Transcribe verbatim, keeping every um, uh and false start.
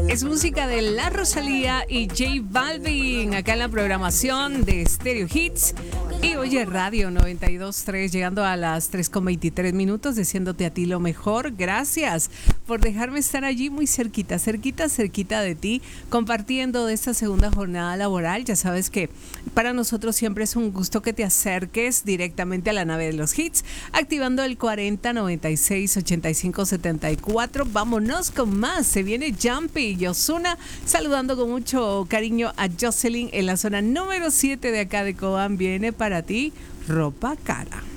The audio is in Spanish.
Es música de La Rosalía y J Balvin, acá en la programación de Stereo Hits. Y oye, Radio noventa y dos punto tres, llegando a las tres con veintitrés minutos, diciéndote a ti lo mejor. Gracias por dejarme estar allí muy cerquita, cerquita, cerquita de ti, compartiendo de esta segunda jornada laboral. Ya sabes que para nosotros siempre es un gusto que te acerques directamente a la nave de los hits, activando el cuarenta, noventa y seis, ochenta y cinco, setenta y cuatro. Vámonos con más. Se viene Jumpy y Ozuna, saludando con mucho cariño a Jocelyn en la zona número siete de acá de Cobán. Viene para ti Ropa Cara.